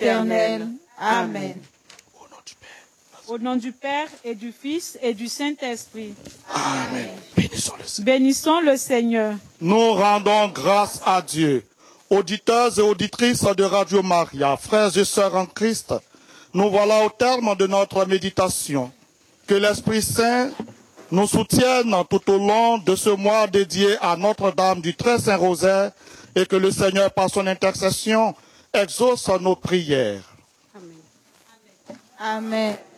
éternelle. Amen. Au nom du Père et du Fils et du Saint-Esprit. Amen. Bénissons le Seigneur. Bénissons le Seigneur. Nous rendons grâce à Dieu. Auditeurs et auditrices de Radio Maria, frères et sœurs en Christ, nous voilà au terme de notre méditation. Que l'Esprit Saint nous soutienne tout au long de ce mois dédié à Notre-Dame du Très Saint Rosaire et que le Seigneur, par son intercession, exauce nos prières. Amen.